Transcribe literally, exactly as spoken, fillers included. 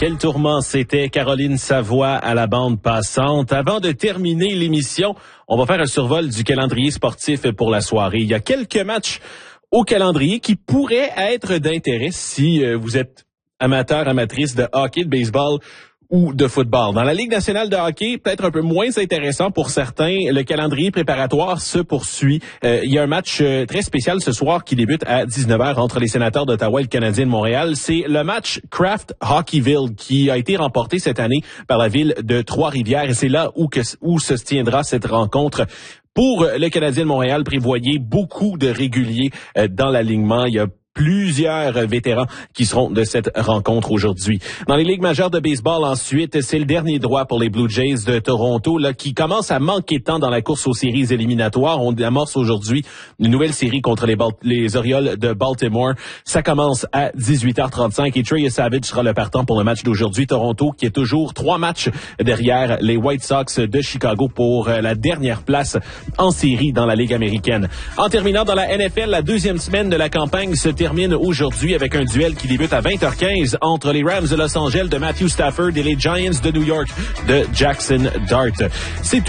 Quel tourment c'était, Caroline Savoie à la bande passante. Avant de terminer l'émission, on va faire un survol du calendrier sportif pour la soirée. Il y a quelques matchs au calendrier qui pourraient être d'intérêt si euh, vous êtes amateur, amatrice de hockey, de baseball ou de football. Dans la Ligue nationale de hockey, peut-être un peu moins intéressant pour certains, le calendrier préparatoire se poursuit. Euh, il y a un match euh, très spécial ce soir qui débute à dix-neuf heures entre les Sénateurs d'Ottawa et le Canadien de Montréal. C'est le match Kraft Hockeyville qui a été remporté cette année par la ville de Trois-Rivières et c'est là où, que, où se tiendra cette rencontre. Pour le Canadien de Montréal, prévoyez beaucoup de réguliers euh, dans l'alignement. Il y a plusieurs vétérans qui seront de cette rencontre aujourd'hui. Dans les ligues majeures de baseball, ensuite, c'est le dernier droit pour les Blue Jays de Toronto, là, qui commence à manquer de temps dans la course aux séries éliminatoires. On amorce aujourd'hui une nouvelle série contre les, Bal- les Orioles de Baltimore. Ça commence à dix-huit heures trente-cinq et Trey Savage sera le partant pour le match d'aujourd'hui. Toronto qui est toujours trois matchs derrière les White Sox de Chicago pour la dernière place en série dans la Ligue américaine. En terminant dans la N F L, la deuxième semaine de la campagne se termine aujourd'hui avec un duel qui débute à vingt heures quinze entre les Rams de Los Angeles de Matthew Stafford et les Giants de New York de Jackson Dart. C'est tout.